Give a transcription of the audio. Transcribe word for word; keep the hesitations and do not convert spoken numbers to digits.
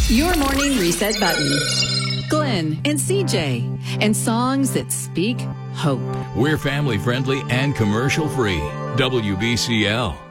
Your morning reset button. Glenn and C J, and songs that speak hope. We're family friendly and commercial free. W B C L.